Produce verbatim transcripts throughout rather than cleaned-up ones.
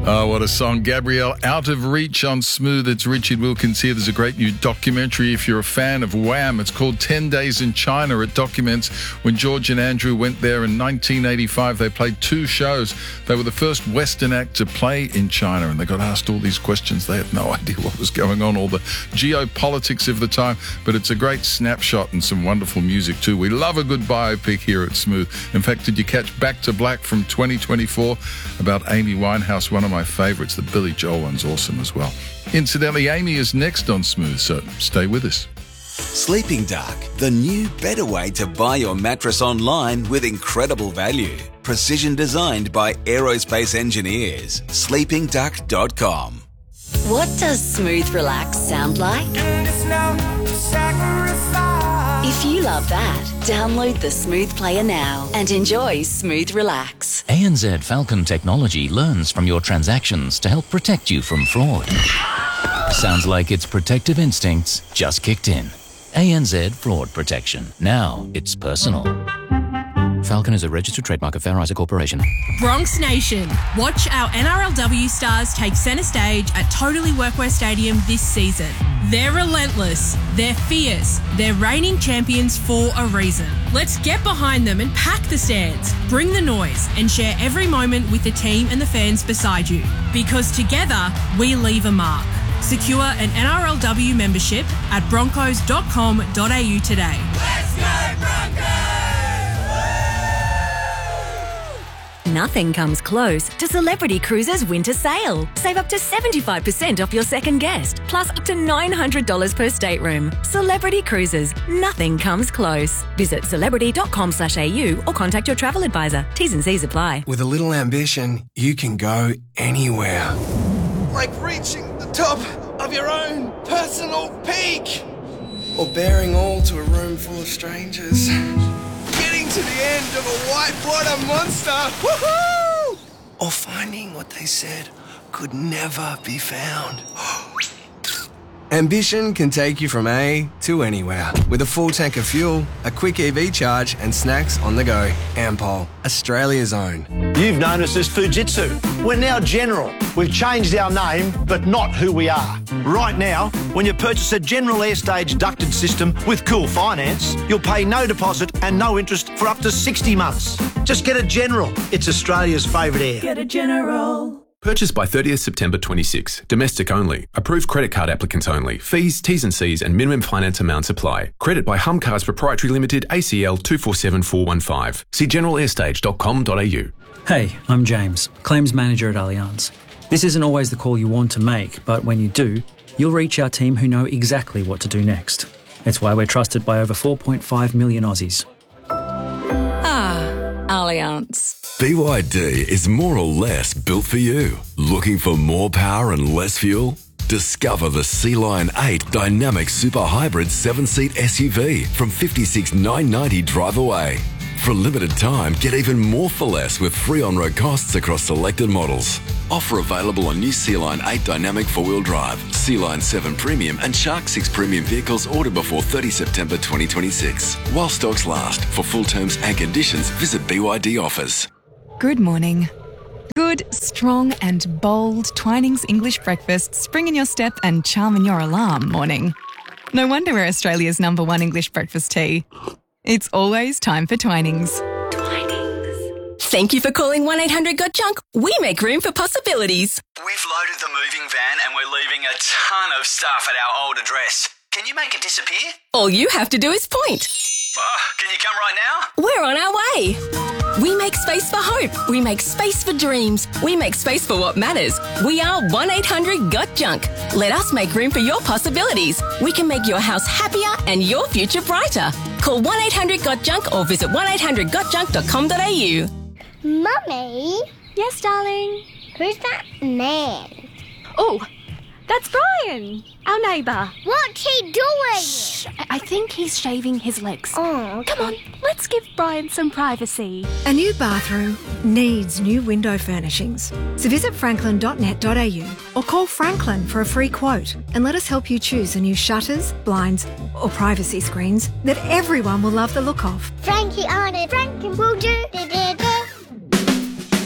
Oh, what a song. Gabrielle, Out of Reach on Smooth. It's Richard Wilkins here. There's a great new documentary if you're a fan of Wham. It's called ten days in China. It documents when George and Andrew went there in nineteen eighty-five. They played two shows. They were the first Western act to play in China, and they got asked all these questions. They had no idea what was going on, all the geopolitics of the time. But it's a great snapshot and some wonderful music too. We love a good biopic here at Smooth. In fact, did you catch Back to Black from twenty twenty-four about Amy Winehouse? One of my favourites. The Billy Joel one's awesome as well. Incidentally, Amy is next on Smooth, so stay with us. Sleeping Dark, the new, better way to buy your mattress online with incredible value. Precision designed by aerospace engineers. sleeping duck dot com. What does Smooth Relax sound like? If you love that, download the Smooth Player now and enjoy Smooth Relax. A N Z Falcon technology learns from your transactions to help protect you from fraud. Sounds like its protective instincts just kicked in. A N Z Fraud Protection. Now it's personal. Falcon is a registered trademark of Fair Isaac Corporation. Bronx Nation, watch our N R L W stars take centre stage at Totally Workwear Stadium this season. They're relentless, they're fierce, they're reigning champions for a reason. Let's get behind them and pack the stands, bring the noise, and share every moment with the team and the fans beside you. Because together, we leave a mark. Secure an N R L W membership at broncos dot com dot a u today. Let's go Broncos! Nothing comes close to Celebrity Cruises Winter Sale. Save up to seventy-five percent off your second guest, plus up to nine hundred dollars per stateroom. Celebrity Cruises, nothing comes close. Visit celebrity dot com slash a u or contact your travel advisor. T's and C's apply. With a little ambition, you can go anywhere. Like reaching the top of your own personal peak. Or bearing all to a room full of strangers. Getting to the end of a whitewater monster. Woohoo! Or finding what they said could never be found. Ambition can take you from A to anywhere. With a full tank of fuel, a quick E V charge and snacks on the go. Ampol, Australia's own. You've known us as Fujitsu. We're now General. We've changed our name, but not who we are. Right now, when you purchase a General Airstage ducted system with Cool Finance, you'll pay no deposit and no interest for up to sixty months. Just get a General. It's Australia's favourite air. Get a General. Purchased by thirtieth September twenty-six. Domestic only. Approved credit card applicants only. Fees, T's and C's and minimum finance amounts apply. Credit by Humcars Proprietary Limited, A C L two four seven four one five. See general airstage dot com dot a u. Hey, I'm James, Claims Manager at Allianz. This isn't always the call you want to make, but when you do, you'll reach our team who know exactly what to do next. It's why we're trusted by over four point five million Aussies. Ah, Allianz. B Y D is more or less built for you. Looking for more power and less fuel? Discover the Sea Lion eight Dynamic Super Hybrid seven-seat S U V from fifty-six thousand nine hundred ninety dollars drive away. For a limited time, get even more for less with free on-road costs across selected models. Offer available on new Sea Lion eight Dynamic four-wheel drive, Sea Lion seven Premium and Shark six Premium vehicles ordered before thirtieth September twenty twenty-six. While stocks last. For full terms and conditions, visit B Y D offers. Good morning. Good, strong and bold Twinings English breakfast spring in your step and charm in your alarm morning. No wonder we're Australia's number one English breakfast tea. It's always time for Twinings. Twinings. Thank you for calling one eight hundred got junk. We make room for possibilities. We've loaded the moving van and we're leaving a ton of stuff at our old address. Can you make it disappear? All you have to do is point. Oh, can you come right now? We're on our way. We make space for hope. We make space for dreams. We make space for what matters. We are one eight hundred got junk. Let us make room for your possibilities. We can make your house happier and your future brighter. Call one eight hundred got junk or visit one eight hundred got junk dot com dot a u. Mummy? Yes, darling? Who's that man? Oh, that's Brian, our neighbour. What's he doing? Shh, I think he's shaving his legs. Oh, okay. Come on, let's give Brian some privacy. A new bathroom needs new window furnishings. So visit franklin dot net dot a u or call Franklin for a free quote and let us help you choose the new shutters, blinds or privacy screens that everyone will love the look of. Frankie on it. Frankie will do.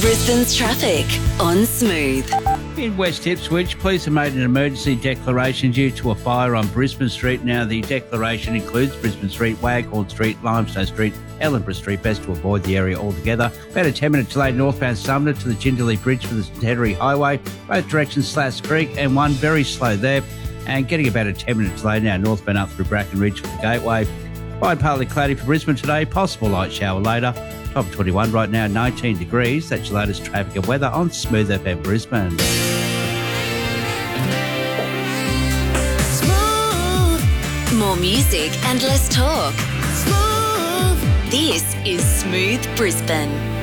Brisbane's traffic on Smooth. In West Ipswich, police have made an emergency declaration due to a fire on Brisbane Street. Now, the declaration includes Brisbane Street, Waghorn Street, Limestone Street, Ellenborough Street. Best to avoid the area altogether. About a ten-minute delay northbound Sumner to the Jindalee Bridge for the Centenary Highway. Both directions Slass Creek, and one very slow there. And getting about a ten-minute delay now northbound up through Bracken Ridge for the Gateway. Quite partly cloudy for Brisbane today. Possible light shower later. Top twenty-one right now, nineteen degrees. That's your latest traffic and weather on Smooth F M Brisbane. Smooth. More music and less talk. Smooth. This is Smooth Brisbane.